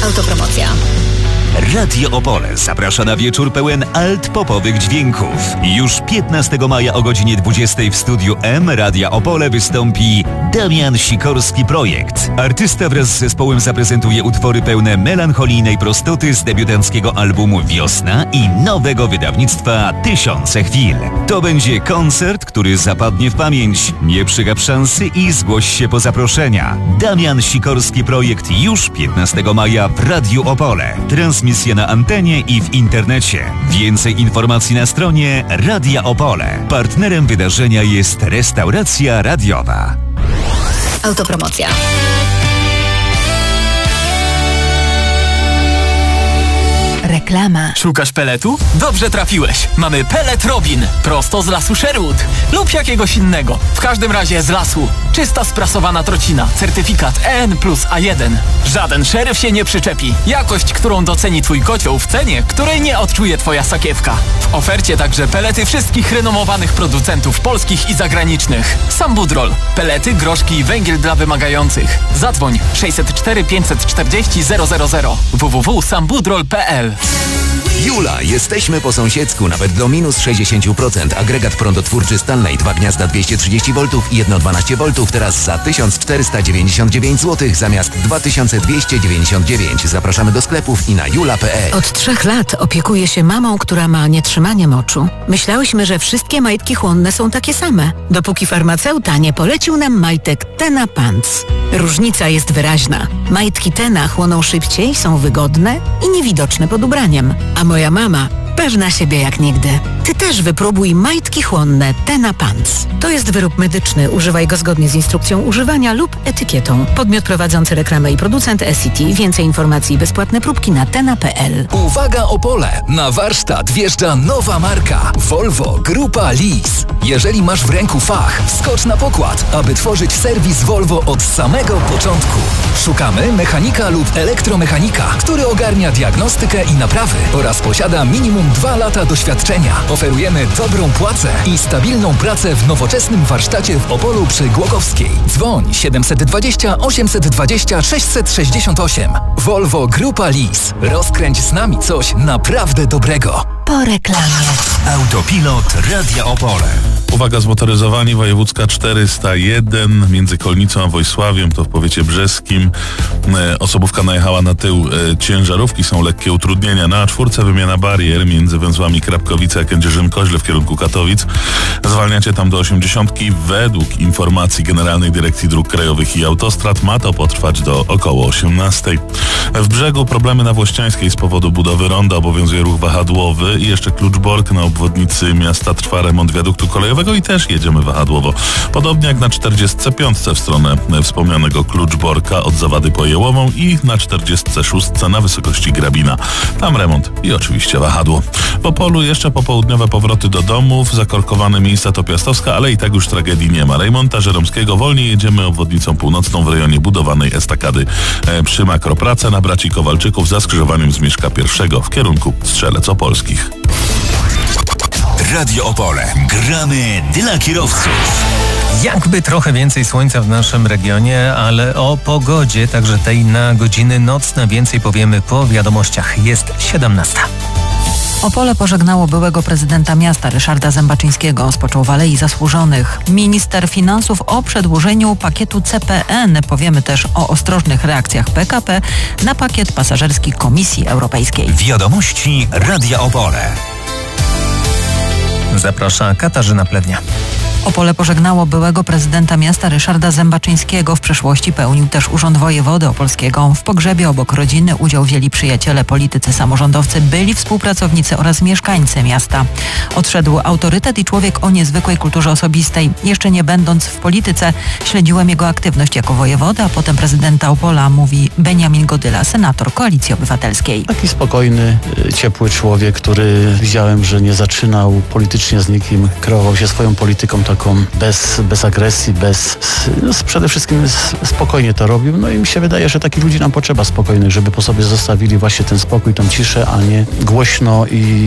Autopromocja. Radio Opole zaprasza na wieczór pełen alt-popowych dźwięków. Już 15 maja o godzinie 20 w studiu M Radia Opole wystąpi Damian Sikorski Projekt. Artysta wraz z zespołem zaprezentuje utwory pełne melancholijnej prostoty z debiutanckiego albumu Wiosna i nowego wydawnictwa Tysiące Chwil. To będzie koncert, który zapadnie w pamięć. Nie przegap szansy i zgłoś się po zaproszenia. Damian Sikorski Projekt już 15 maja w Radiu Opole. Transmisja na antenie i w internecie. Więcej informacji na stronie Radia Opole. Partnerem wydarzenia jest Restauracja Radiowa. Autopromocja. Reklama. Szukasz peletu? Dobrze trafiłeś. Mamy pelet Robin. Prosto z lasu Sherwood. Lub jakiegoś innego. W każdym razie z lasu. Czysta sprasowana trocina. Certyfikat EN+A1. Żaden szeryf się nie przyczepi. Jakość, którą doceni twój kocioł w cenie, której nie odczuje twoja sakiewka. W ofercie także pelety wszystkich renomowanych producentów polskich i zagranicznych. Sambudrol. Pelety, groszki i węgiel dla wymagających. Zadzwoń 604 540 000 www.sambudrol.pl. Jula, jesteśmy po sąsiedzku, nawet do minus 60%. Agregat prądotwórczy Stanley, 2 gniazda 230 V i jedno 12 V, teraz za 1499 zł zamiast 2299. Zapraszamy do sklepów i na jula.pl. Od 3 lat opiekuję się mamą, która ma nietrzymanie moczu. Myślałyśmy, że wszystkie majtki chłonne są takie same, dopóki farmaceuta nie polecił nam majtek Tena Pants. Różnica jest wyraźna. Majtki Tena chłoną szybciej, są wygodne i niewidoczne pod ubraniem. A moja mama pewna siebie jak nigdy. Ty też wypróbuj majtki chłonne Tena Pants. To jest wyrób medyczny. Używaj go zgodnie z instrukcją używania lub etykietą. Podmiot prowadzący reklamę i producent SCT. Więcej informacji i bezpłatne próbki na tena.pl. Uwaga Opole! Na warsztat wjeżdża nowa marka Volvo Grupa Lease. Jeżeli masz w ręku fach, wskocz na pokład, aby tworzyć serwis Volvo od samego początku. Szukamy mechanika lub elektromechanika, który ogarnia diagnostykę i naprawy oraz posiada minimum 2 lata doświadczenia. Oferujemy dobrą płacę i stabilną pracę w nowoczesnym warsztacie w Opolu przy Głogowskiej. Dzwoń 720 820 668. Volvo Grupa Lease. Rozkręć z nami coś naprawdę dobrego. Po reklamie. Autopilot Radia Opole. Uwaga, zmotoryzowani, wojewódzka 401 między Kolnicą a Wojsławiem, to w powiecie brzeskim. Osobówka najechała na tył ciężarówki, są lekkie utrudnienia. Na A4 wymiana barier między węzłami Krapkowice a Kędzierzyn-Koźle w kierunku Katowic. Zwalniacie tam do 80. Według informacji Generalnej Dyrekcji Dróg Krajowych i Autostrad ma to potrwać do około 18. W Brzegu problemy na Włościańskiej z powodu budowy ronda, obowiązuje ruch wahadłowy i jeszcze Kluczbork na obwodnicy miasta trwa remont wiaduktu kolejowego i też jedziemy wahadłowo. Podobnie jak na 45 w stronę wspomnianego Kluczborka od Zawady po Jełową i na 46 na wysokości Grabina. Tam remont i oczywiście wahadło. W Opolu jeszcze popołudniowe powroty do domów, zakorkowane miejsca to Piastowska, ale i tak już tragedii nie ma. Rejmonta Żeromskiego wolniej jedziemy obwodnicą północną w rejonie budowanej estakady przy Makroprace na Braci Kowalczyków za skrzyżowaniem z Mieszka I w kierunku Strzelec Opolskich. Radio Opole. Gramy dla kierowców. Jakby trochę więcej słońca w naszym regionie, ale o pogodzie, także tej na godziny nocne, więcej powiemy po wiadomościach. Jest 17. Opole pożegnało byłego prezydenta miasta Ryszarda Zębaczyńskiego z począł Alei Zasłużonych. Minister finansów o przedłużeniu pakietu CPN. Powiemy też o ostrożnych reakcjach PKP na pakiet pasażerski Komisji Europejskiej. Wiadomości Radia Opole. Zaprasza Katarzyna Plewnia. Opole pożegnało byłego prezydenta miasta Ryszarda Zębaczyńskiego. W przeszłości pełnił też urząd wojewody opolskiego. W pogrzebie obok rodziny udział wzięli przyjaciele, politycy, samorządowcy, byli współpracownicy oraz mieszkańcy miasta. Odszedł autorytet i człowiek o niezwykłej kulturze osobistej. Jeszcze nie będąc w polityce, śledziłem jego aktywność jako wojewoda, a potem prezydenta Opola, mówi Beniamin Godyla, senator Koalicji Obywatelskiej. Taki spokojny, ciepły człowiek, który widziałem, że nie zaczynał politycznie z nikim, kierował się swoją polityką taką bez agresji, przede wszystkim spokojnie to robił. No i mi się wydaje, że takich ludzi nam potrzeba spokojnych, żeby po sobie zostawili właśnie ten spokój, tą ciszę, a nie głośno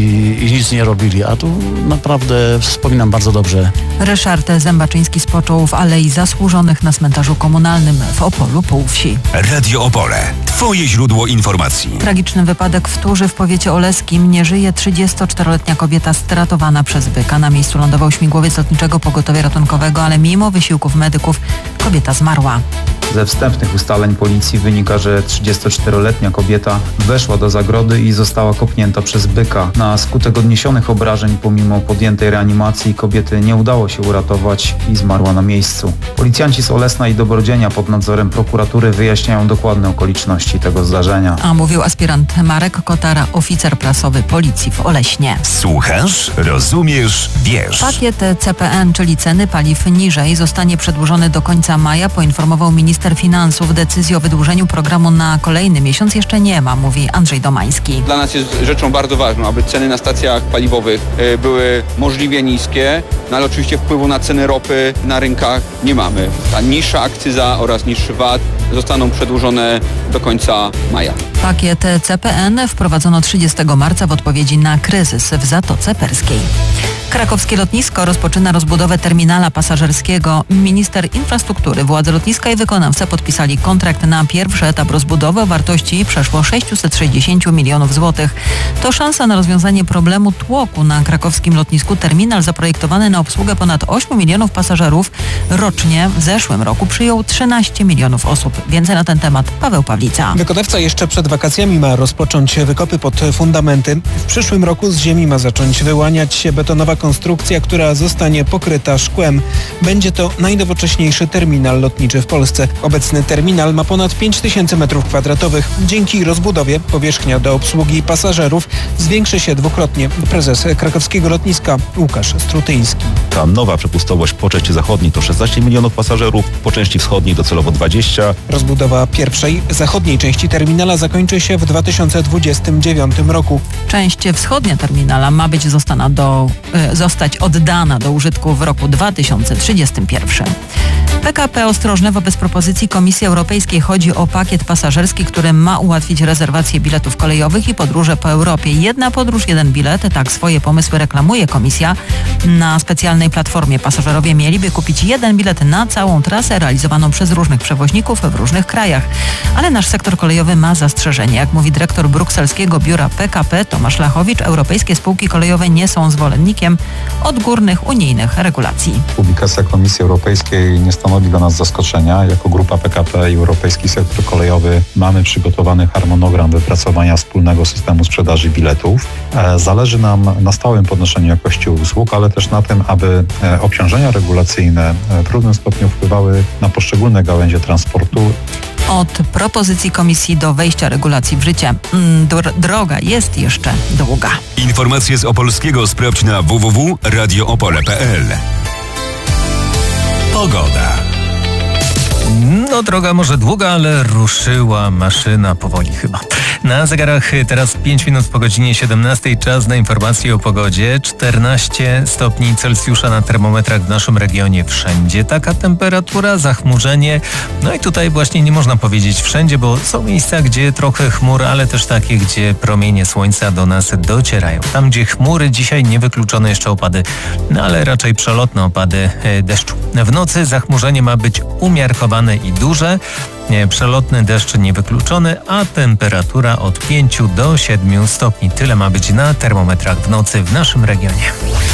i nic nie robili. A tu naprawdę wspominam bardzo dobrze. Ryszard Zębaczyński spoczął w Alei Zasłużonych na cmentarzu komunalnym w Opolu Półwsi. Radio Opole. Twoje źródło informacji. Tragiczny wypadek w Turzy w powiecie oleskim. Nie żyje 34-letnia kobieta stratowana przez byka. Na miejscu lądował śmigłowiec lotniczego pogotowia ratunkowego, ale mimo wysiłków medyków kobieta zmarła. Ze wstępnych ustaleń policji wynika, że 34-letnia kobieta weszła do zagrody i została kopnięta przez byka. Na skutek odniesionych obrażeń pomimo podjętej reanimacji kobiety nie udało się uratować i zmarła na miejscu. Policjanci z Olesna i Dobrodzienia pod nadzorem prokuratury wyjaśniają dokładne okoliczności tego zdarzenia. A mówił aspirant Marek Kotara, oficer prasowy policji w Oleśnie. Słuchasz, rozumiesz, wiesz. Pakiet CPN, czyli ceny paliw niżej, zostanie przedłużony do końca maja, poinformował minister finansów. Decyzji o wydłużeniu programu na kolejny miesiąc jeszcze nie ma, mówi Andrzej Domański. Dla nas jest rzeczą bardzo ważną, aby ceny na stacjach paliwowych były możliwie niskie, no ale oczywiście wpływu na ceny ropy na rynkach nie mamy. Ta niższa akcyza oraz niższy VAT zostaną przedłużone do końca maja. Pakiet CPN wprowadzono 30 marca w odpowiedzi na kryzys w Zatoce Perskiej. Krakowskie lotnisko rozpoczyna rozbudowę terminala pasażerskiego. Minister infrastruktury, władze lotniska i wykonawca podpisali kontrakt na pierwszy etap rozbudowy o wartości przeszło 660 milionów złotych. To szansa na rozwiązanie problemu tłoku na krakowskim lotnisku. Terminal zaprojektowany na obsługę ponad 8 milionów pasażerów rocznie w zeszłym roku przyjął 13 milionów osób. Więcej na ten temat Paweł Pawlica. Wykonawca jeszcze przed wakacjami ma rozpocząć wykopy pod fundamenty. W przyszłym roku z ziemi ma zacząć wyłaniać się betonowa konstrukcja, która zostanie pokryta szkłem. Będzie to najnowocześniejszy terminal lotniczy w Polsce. Obecny terminal ma ponad 5000 m2. Dzięki rozbudowie powierzchnia do obsługi pasażerów zwiększy się dwukrotnie. Prezes krakowskiego lotniska Łukasz Strutyński. Ta nowa przepustowość po części zachodniej to 16 milionów pasażerów, po części wschodniej docelowo 20. Rozbudowa pierwszej, zachodniej części terminala zakończy się w 2029 roku. Część wschodnia terminala ma być zostać oddana do użytku w roku 2031. PKP ostrożne wobec propozycji Komisji Europejskiej. Chodzi o pakiet pasażerski, który ma ułatwić rezerwację biletów kolejowych i podróże po Europie. Jedna podróż, jeden bilet. Tak swoje pomysły reklamuje Komisja. Na specjalnej platformie pasażerowie mieliby kupić jeden bilet na całą trasę realizowaną przez różnych przewoźników w różnych krajach. Ale nasz sektor kolejowy ma zastrzeżenie. Jak mówi dyrektor brukselskiego biura PKP Tomasz Lachowicz, europejskie spółki kolejowe nie są zwolennikiem odgórnych unijnych regulacji. Publikacja Komisji Europejskiej nie stanowi dla nas zaskoczenia. Jako grupa PKP i Europejski Sektor Kolejowy mamy przygotowany harmonogram wypracowania wspólnego systemu sprzedaży biletów. Zależy nam na stałym podnoszeniu jakości usług, ale też na tym, aby obciążenia regulacyjne w równym stopniu wpływały na poszczególne gałęzie transportu. Od propozycji Komisji do wejścia regulacji w życie droga jest jeszcze długa. Informacje z Opolskiego sprawdź na www.radioopole.pl. Pogoda. No droga może długa, ale ruszyła maszyna powoli chyba. Na zegarach teraz 5 minut po godzinie 17. Czas na informacje o pogodzie. 14 stopni Celsjusza na termometrach w naszym regionie. Wszędzie taka temperatura, zachmurzenie. No i tutaj właśnie nie można powiedzieć wszędzie, bo są miejsca, gdzie trochę chmur, ale też takie, gdzie promienie słońca do nas docierają. Tam, gdzie chmury, dzisiaj niewykluczone jeszcze opady, no ale raczej przelotne opady deszczu. W nocy zachmurzenie ma być umiarkowane i duże. Przelotny deszcz niewykluczony, a temperatura od 5 do 7 stopni. Tyle ma być na termometrach w nocy w naszym regionie.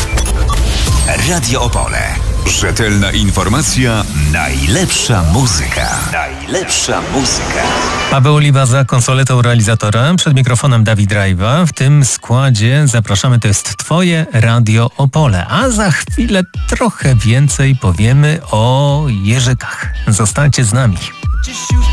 Radio Opole. Rzetelna informacja, najlepsza muzyka. Najlepsza muzyka. Paweł Oliwa za konsoletą realizatora, przed mikrofonem Dawid Rajwa. W tym składzie zapraszamy, to jest Twoje Radio Opole. A za chwilę trochę więcej powiemy o jeżykach. Zostańcie z nami.